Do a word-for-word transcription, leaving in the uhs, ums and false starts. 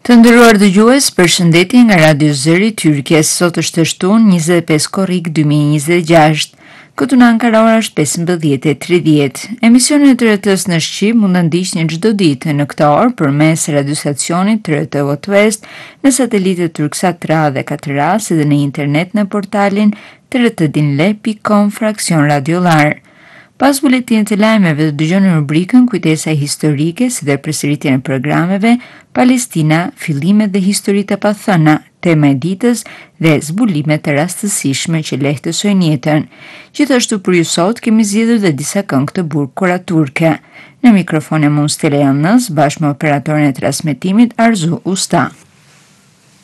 Të nderuar dëgjues, përshëndetje nga Radio Zëri Tyrkje. Sot është shtunë njëzet e pesë korrik dy mijë e njëzet e gjashtë. Këtu në Ankara ora është pesëmbëdhjetë e tridhjetë. Emisionin e T R T-s në Shqip mund të ndiqni çdo ditë në këtë orë përmes radiostacionit T R T Votë West, në satelitet Turksat tre A dhe katër A, si dhe në internet në portalin t r t dinle pikë com fraksion radiolar. Pas buletinit të lajmeve do dëgjoni rubrikën Kujtesa historike, si dhe përsëritjen e programeve Palestina, fillimet dhe historitë e pathëna, tema e ditës dhe zbulimet e rastësishme që lehtësojnë jetën. Gjithashtu për ju sot kemi zgjedhur dhe disa këngë të burkura turke. Në mikrofon e mund Stella Jannës, bashkë me operatorin e transmetimit Arzu Usta.